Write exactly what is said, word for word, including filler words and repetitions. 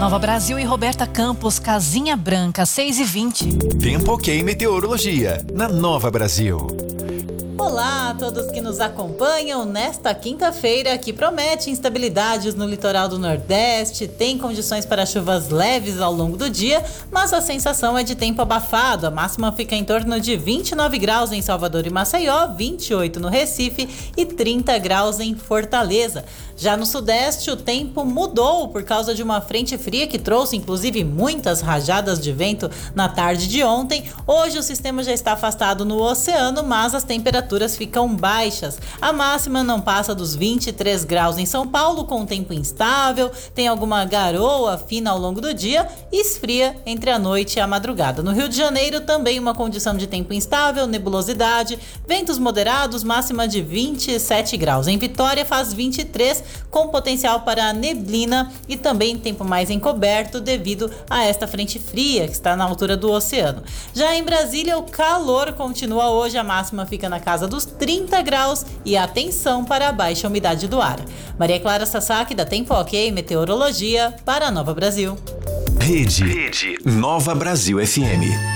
Nova Brasil e Roberta Campos, Casinha Branca, seis e vinte. Tempo ok meteorologia, na Nova Brasil. Olá a todos que nos acompanham nesta quinta-feira, que promete instabilidades no litoral do Nordeste, tem condições para chuvas leves ao longo do dia, mas a sensação é de tempo abafado. A máxima fica em torno de vinte e nove graus em Salvador e Maceió, vinte e oito no Recife e trinta graus em Fortaleza. Já no Sudeste, o tempo mudou por causa de uma frente fria que trouxe, inclusive, muitas rajadas de vento na tarde de ontem. Hoje o sistema já está afastado no oceano, mas as temperaturas ficam baixas. A máxima não passa dos vinte e três graus em São Paulo, com tempo instável, tem alguma garoa fina ao longo do dia e esfria entre a noite e a madrugada. No Rio de Janeiro, também uma condição de tempo instável, nebulosidade, ventos moderados, máxima de vinte e sete graus. Em Vitória faz vinte e três, com potencial para neblina e também tempo mais encoberto devido a esta frente fria que está na altura do oceano. Já em Brasília, o calor continua hoje, a máxima fica na casa dos trinta graus e atenção para a baixa umidade do ar. Maria Clara Sasaki, da Tempo Ok Meteorologia, para a Nova Brasil. Rede, Rede Nova Brasil F M.